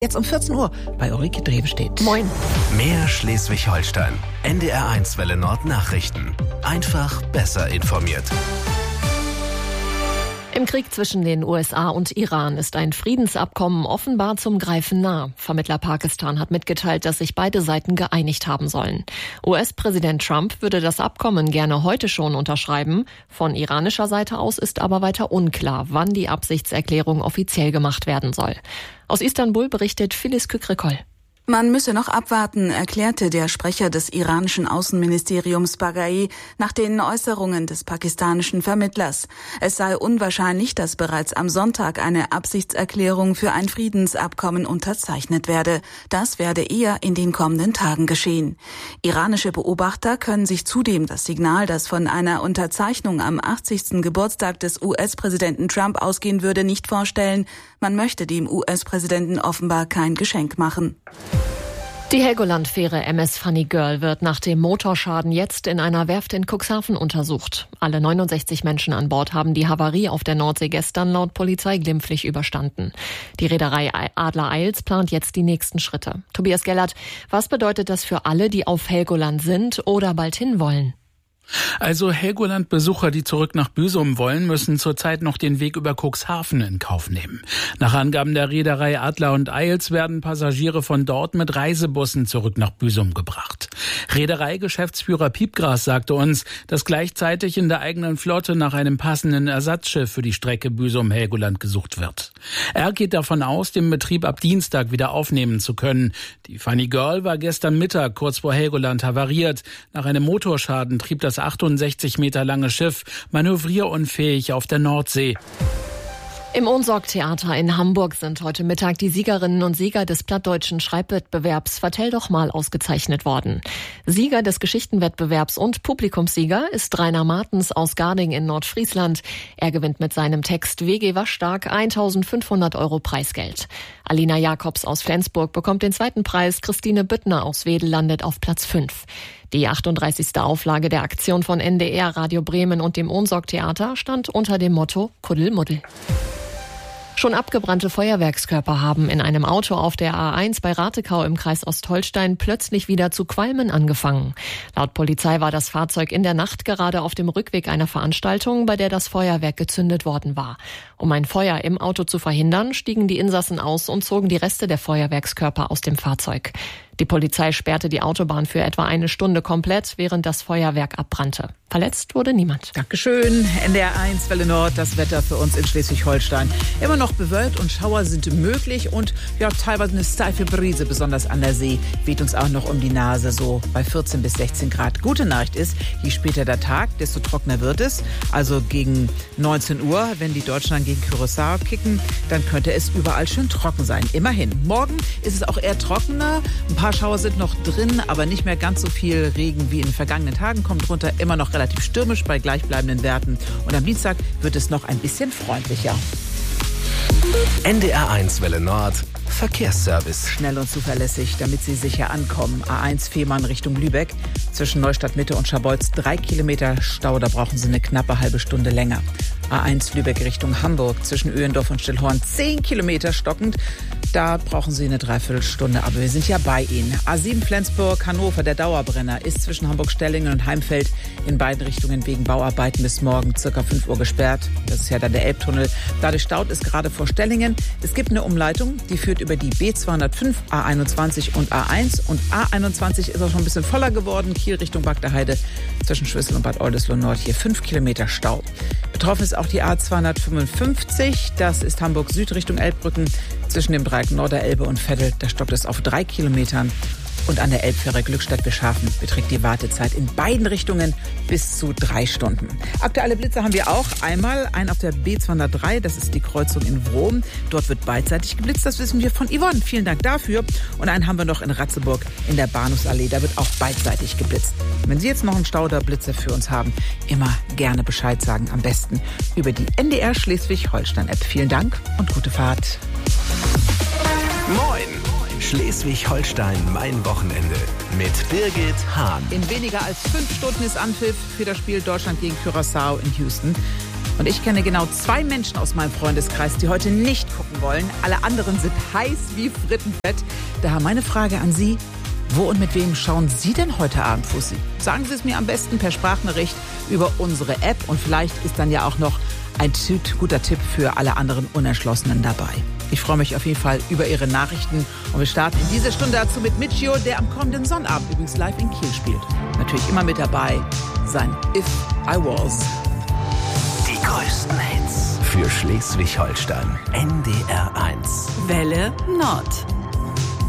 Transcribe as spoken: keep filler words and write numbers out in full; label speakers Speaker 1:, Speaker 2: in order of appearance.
Speaker 1: Jetzt um vierzehn Uhr bei Ulrike Drehbestedt.
Speaker 2: Moin.
Speaker 3: Mehr Schleswig-Holstein. N D R eins Welle Nord Nachrichten. Einfach besser informiert.
Speaker 2: Im Krieg zwischen den U S A und Iran ist ein Friedensabkommen offenbar zum Greifen nah. Vermittler Pakistan hat mitgeteilt, dass sich beide Seiten geeinigt haben sollen. U S-Präsident Trump würde das Abkommen gerne heute schon unterschreiben. Von iranischer Seite aus ist aber weiter unklar, wann die Absichtserklärung offiziell gemacht werden soll. Aus Istanbul berichtet Phyllis Kükrikol.
Speaker 4: Man müsse noch abwarten, erklärte der Sprecher des iranischen Außenministeriums Baghai nach den Äußerungen des pakistanischen Vermittlers. Es sei unwahrscheinlich, dass bereits am Sonntag eine Absichtserklärung für ein Friedensabkommen unterzeichnet werde. Das werde eher in den kommenden Tagen geschehen. Iranische Beobachter können sich zudem das Signal, das von einer Unterzeichnung am achtzigsten Geburtstag des U S-Präsidenten Trump ausgehen würde, nicht vorstellen. Man möchte dem U S-Präsidenten offenbar kein Geschenk machen.
Speaker 2: Die Helgoland-Fähre M S Funny Girl wird nach dem Motorschaden jetzt in einer Werft in Cuxhaven untersucht. Alle neunundsechzig Menschen an Bord haben die Havarie auf der Nordsee gestern laut Polizei glimpflich überstanden. Die Reederei Adler Eils plant jetzt die nächsten Schritte. Tobias Gellert, was bedeutet das für alle, die auf Helgoland sind oder bald hinwollen?
Speaker 5: Also Helgoland-Besucher, die zurück nach Büsum wollen, müssen zurzeit noch den Weg über Cuxhaven in Kauf nehmen. Nach Angaben der Reederei Adler und Eils werden Passagiere von dort mit Reisebussen zurück nach Büsum gebracht. Reederei-Geschäftsführer Piepgras sagte uns, dass gleichzeitig in der eigenen Flotte nach einem passenden Ersatzschiff für die Strecke Büsum-Helgoland gesucht wird. Er geht davon aus, den Betrieb ab Dienstag wieder aufnehmen zu können. Die Funny Girl war gestern Mittag kurz vor Helgoland havariert. Nach einem Motorschaden trieb das achtundsechzig Meter lange Schiff manövrierunfähig auf der Nordsee.
Speaker 2: Im Ohnsorg-Theater in Hamburg sind heute Mittag die Siegerinnen und Sieger des plattdeutschen Schreibwettbewerbs Vertell doch mal ausgezeichnet worden. Sieger des Geschichtenwettbewerbs und Publikumssieger ist Rainer Martens aus Garding in Nordfriesland. Er gewinnt mit seinem Text W G Waschstark eintausendfünfhundert Euro Preisgeld. Alina Jakobs aus Flensburg bekommt den zweiten Preis. Christine Büttner aus Wedel landet auf Platz fünf. Die achtunddreißigste Auflage der Aktion von N D R, Radio Bremen und dem Ohnsorg-Theater stand unter dem Motto Kuddelmuddel. Schon abgebrannte Feuerwerkskörper haben in einem Auto auf der A eins bei Ratekau im Kreis Ostholstein plötzlich wieder zu qualmen angefangen. Laut Polizei war das Fahrzeug in der Nacht gerade auf dem Rückweg einer Veranstaltung, bei der das Feuerwerk gezündet worden war. Um ein Feuer im Auto zu verhindern, stiegen die Insassen aus und zogen die Reste der Feuerwerkskörper aus dem Fahrzeug. Die Polizei sperrte die Autobahn für etwa eine Stunde komplett, während das Feuerwerk abbrannte. Verletzt wurde niemand.
Speaker 1: Dankeschön. N D R eins Welle Nord, das Wetter für uns in Schleswig-Holstein. Immer noch bewölkt und Schauer sind möglich und ja, teilweise eine steife Brise, besonders an der See, weht uns auch noch um die Nase, so bei vierzehn bis sechzehn Grad. Gute Nachricht ist, je später der Tag, desto trockener wird es. Also gegen neunzehn Uhr, wenn die Deutschen dann gegen Curaçao kicken, dann könnte es überall schön trocken sein. Immerhin. Morgen ist es auch eher trockener. Ein paar Schauer sind noch drin, aber nicht mehr ganz so viel Regen wie in den vergangenen Tagen. Kommt runter, immer noch relativ stürmisch bei gleichbleibenden Werten. Und am Dienstag wird es noch ein bisschen freundlicher.
Speaker 3: N D R eins Welle Nord Verkehrsservice.
Speaker 1: Schnell und zuverlässig, damit Sie sicher ankommen. A eins Fehmarn Richtung Lübeck. Zwischen Neustadt Mitte und Scharbeutz drei Kilometer Stau, da brauchen Sie eine knappe halbe Stunde länger. A eins Lübeck Richtung Hamburg. Zwischen Öhendorf und Stillhorn zehn Kilometer stockend. Da brauchen Sie eine Dreiviertelstunde, aber wir sind ja bei Ihnen. A sieben Flensburg, Hannover, der Dauerbrenner, ist zwischen Hamburg-Stellingen und Heimfeld in beiden Richtungen wegen Bauarbeiten bis morgen circa fünf Uhr gesperrt. Das ist ja dann der Elbtunnel. Dadurch staut es gerade vor Stellingen. Es gibt eine Umleitung, die führt über die B zweihundertfünf, A einundzwanzig und A eins. Und A einundzwanzig ist auch schon ein bisschen voller geworden. Kiel Richtung Bagdaheide zwischen Schwissel und Bad Oldesloe Nord hier fünf Kilometer Stau. Betroffen ist auch die A zweihundertfünfundfünfzig. Das ist Hamburg Süd Richtung Elbbrücken. Zwischen dem Dreieck Norderelbe und Veddel, da stockt es auf drei Kilometern. Und an der Elbfähre Glückstadt-Beschafen beträgt die Wartezeit in beiden Richtungen bis zu drei Stunden. Aktuelle Blitze haben wir auch. Einmal einen auf der B zweihundertdrei, das ist die Kreuzung in Wrom. Dort wird beidseitig geblitzt, das wissen wir von Yvonne. Vielen Dank dafür. Und einen haben wir noch in Ratzeburg in der Bahnhofsallee, da wird auch beidseitig geblitzt. Wenn Sie jetzt noch einen Stau oder Blitze für uns haben, immer gerne Bescheid sagen. Am besten über die N D R Schleswig-Holstein-App. Vielen Dank und gute Fahrt.
Speaker 3: Moin! Schleswig-Holstein, mein Wochenende mit Birgit Hahn.
Speaker 1: In weniger als fünf Stunden ist Anpfiff für das Spiel Deutschland gegen Curaçao in Houston. Und ich kenne genau zwei Menschen aus meinem Freundeskreis, die heute nicht gucken wollen. Alle anderen sind heiß wie Frittenfett. Daher meine Frage an Sie: Wo und mit wem schauen Sie denn heute Abend Fussi? Sagen Sie es mir am besten per Sprachnachricht über unsere App. Und vielleicht ist dann ja auch noch ein guter Tipp für alle anderen Unentschlossenen dabei. Ich freue mich auf jeden Fall über Ihre Nachrichten. Und wir starten in dieser Stunde dazu mit Michio, der am kommenden Sonnabend übrigens live in Kiel spielt. Natürlich immer mit dabei sein If I Was.
Speaker 3: Die größten Hits für Schleswig-Holstein. N D R eins.
Speaker 6: Welle Nord.